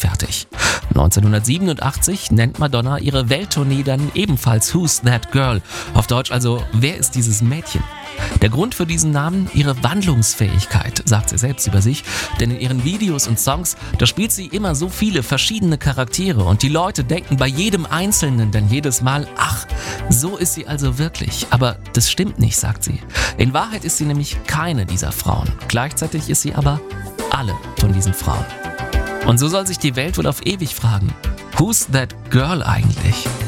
fertig. 1987 nennt Madonna ihre Welttournee dann ebenfalls Who's That Girl? Auf Deutsch also, wer ist dieses Mädchen? Der Grund für diesen Namen, ihre Wandlungsfähigkeit, sagt sie selbst über sich, denn in ihren Videos und Songs, da spielt sie immer so viele verschiedene Charaktere und die Leute denken bei jedem Einzelnen dann jedes Mal, ach, so ist sie also wirklich. Aber das stimmt nicht, sagt sie. In Wahrheit ist sie nämlich keine dieser Frauen. Gleichzeitig ist sie aber alle von diesen Frauen. Und so soll sich die Welt wohl auf ewig fragen, who's that girl eigentlich?